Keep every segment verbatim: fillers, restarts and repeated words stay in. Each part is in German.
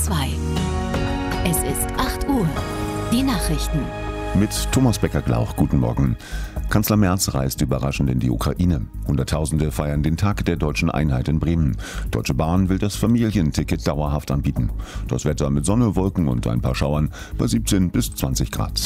zwei. Es ist acht Uhr. Die Nachrichten. Mit Thomas Becker-Glauch, guten Morgen. Kanzler Merz reist überraschend in die Ukraine. Hunderttausende feiern den Tag der deutschen Einheit in Bremen. Deutsche Bahn will das Familienticket dauerhaft anbieten. Das Wetter mit Sonne, Wolken und ein paar Schauern bei siebzehn bis zwanzig Grad.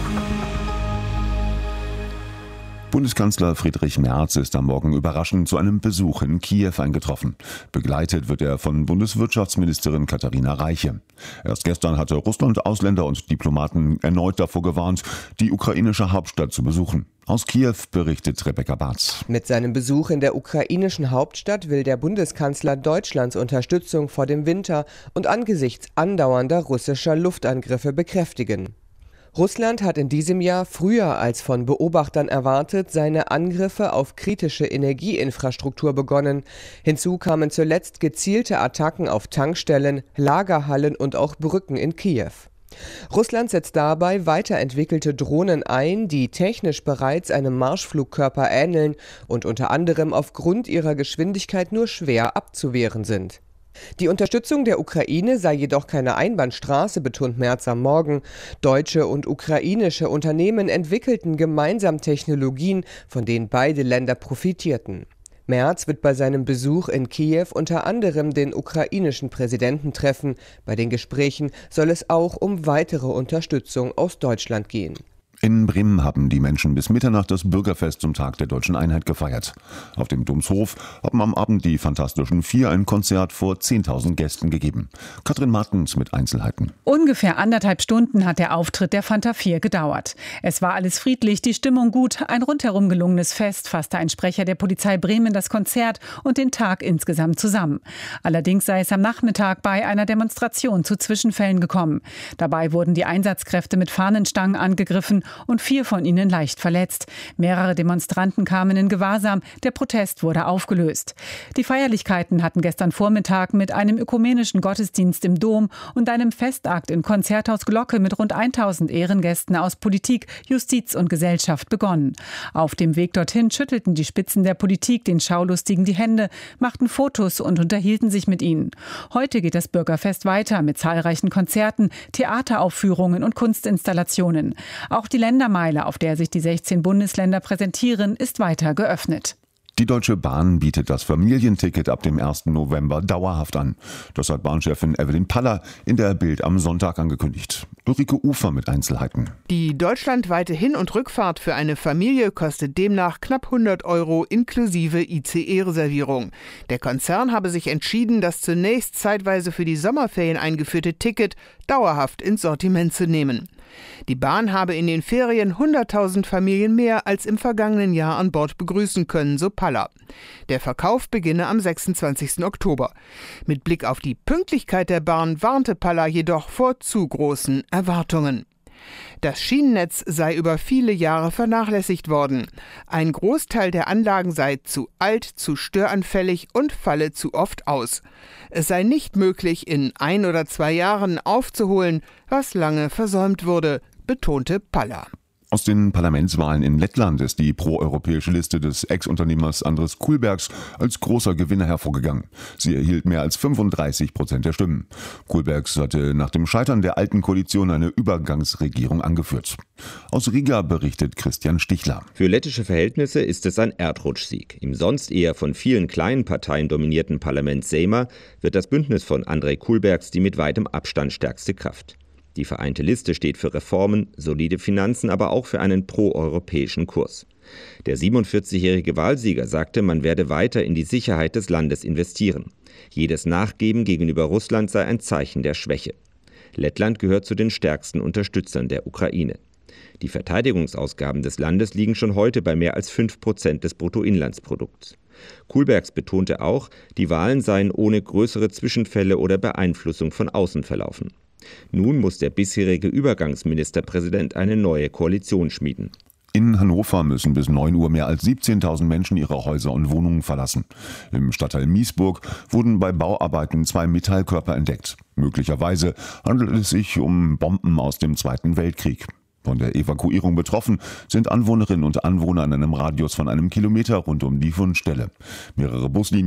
Bundeskanzler Friedrich Merz ist am Morgen überraschend zu einem Besuch in Kiew eingetroffen. Begleitet wird er von Bundeswirtschaftsministerin Katharina Reiche. Erst gestern hatte Russland Ausländer und Diplomaten erneut davor gewarnt, die ukrainische Hauptstadt zu besuchen. Aus Kiew berichtet Rebecca Barth. Mit seinem Besuch in der ukrainischen Hauptstadt will der Bundeskanzler Deutschlands Unterstützung vor dem Winter und angesichts andauernder russischer Luftangriffe bekräftigen. Russland hat in diesem Jahr früher als von Beobachtern erwartet seine Angriffe auf kritische Energieinfrastruktur begonnen. Hinzu kamen zuletzt gezielte Attacken auf Tankstellen, Lagerhallen und auch Brücken in Kiew. Russland setzt dabei weiterentwickelte Drohnen ein, die technisch bereits einem Marschflugkörper ähneln und unter anderem aufgrund ihrer Geschwindigkeit nur schwer abzuwehren sind. Die Unterstützung der Ukraine sei jedoch keine Einbahnstraße, betont Merz am Morgen. Deutsche und ukrainische Unternehmen entwickelten gemeinsam Technologien, von denen beide Länder profitierten. Merz wird bei seinem Besuch in Kiew unter anderem den ukrainischen Präsidenten treffen. Bei den Gesprächen soll es auch um weitere Unterstützung aus Deutschland gehen. In Bremen haben die Menschen bis Mitternacht das Bürgerfest zum Tag der deutschen Einheit gefeiert. Auf dem Domshof haben am Abend die Fantastischen Vier ein Konzert vor zehntausend Gästen gegeben. Katrin Martens mit Einzelheiten. Ungefähr anderthalb Stunden hat der Auftritt der Fanta Vier gedauert. Es war alles friedlich, die Stimmung gut, ein rundherum gelungenes Fest, fasste ein Sprecher der Polizei Bremen das Konzert und den Tag insgesamt zusammen. Allerdings sei es am Nachmittag bei einer Demonstration zu Zwischenfällen gekommen. Dabei wurden die Einsatzkräfte mit Fahnenstangen angegriffen und vier von ihnen leicht verletzt. Mehrere Demonstranten kamen in Gewahrsam. Der Protest wurde aufgelöst. Die Feierlichkeiten hatten gestern Vormittag mit einem ökumenischen Gottesdienst im Dom und einem Festakt in Konzerthaus Glocke mit rund tausend Ehrengästen aus Politik, Justiz und Gesellschaft begonnen. Auf dem Weg dorthin schüttelten die Spitzen der Politik den Schaulustigen die Hände, machten Fotos und unterhielten sich mit ihnen. Heute geht das Bürgerfest weiter mit zahlreichen Konzerten, Theateraufführungen und Kunstinstallationen. Auch die Ländermeile, auf der sich die sechzehn Bundesländer präsentieren, ist weiter geöffnet. Die Deutsche Bahn bietet das Familienticket ab dem ersten November dauerhaft an. Das hat Bahnchefin Evelyn Paller in der Bild am Sonntag angekündigt. Ulrike Ufer mit Einzelheiten. Die deutschlandweite Hin- und Rückfahrt für eine Familie kostet demnach knapp hundert Euro inklusive I C E-Reservierung. Der Konzern habe sich entschieden, das zunächst zeitweise für die Sommerferien eingeführte Ticket dauerhaft ins Sortiment zu nehmen. Die Bahn habe in den Ferien hunderttausend Familien mehr als im vergangenen Jahr an Bord begrüßen können, so Paller. Der Verkauf beginne am sechsundzwanzigsten Oktober. Mit Blick auf die Pünktlichkeit der Bahn warnte Paller jedoch vor zu großen Erwartungen. Das Schienennetz sei über viele Jahre vernachlässigt worden. Ein Großteil der Anlagen sei zu alt, zu störanfällig und falle zu oft aus. Es sei nicht möglich, in ein oder zwei Jahren aufzuholen, was lange versäumt wurde, betonte Paller. Aus den Parlamentswahlen in Lettland ist die proeuropäische Liste des Ex-Unternehmers Andris Kulbergs als großer Gewinner hervorgegangen. Sie erhielt mehr als fünfunddreißig Prozent der Stimmen. Kulbergs hatte nach dem Scheitern der alten Koalition eine Übergangsregierung angeführt. Aus Riga berichtet Christian Stichler. Für lettische Verhältnisse ist es ein Erdrutschsieg. Im sonst eher von vielen kleinen Parteien dominierten Parlament Seima wird das Bündnis von Andrej Kulbergs die mit weitem Abstand stärkste Kraft. Die vereinte Liste steht für Reformen, solide Finanzen, aber auch für einen proeuropäischen Kurs. Der siebenundvierzigjährige Wahlsieger sagte, man werde weiter in die Sicherheit des Landes investieren. Jedes Nachgeben gegenüber Russland sei ein Zeichen der Schwäche. Lettland gehört zu den stärksten Unterstützern der Ukraine. Die Verteidigungsausgaben des Landes liegen schon heute bei mehr als fünf Prozent des Bruttoinlandsprodukts. Kulbergs betonte auch, die Wahlen seien ohne größere Zwischenfälle oder Beeinflussung von außen verlaufen. Nun muss der bisherige Übergangsministerpräsident eine neue Koalition schmieden. In Hannover müssen bis neun Uhr mehr als siebzehntausend Menschen ihre Häuser und Wohnungen verlassen. Im Stadtteil Miesburg wurden bei Bauarbeiten zwei Metallkörper entdeckt. Möglicherweise handelt es sich um Bomben aus dem Zweiten Weltkrieg. Von der Evakuierung betroffen sind Anwohnerinnen und Anwohner in einem Radius von einem Kilometer rund um die Fundstelle. Mehrere Buslinien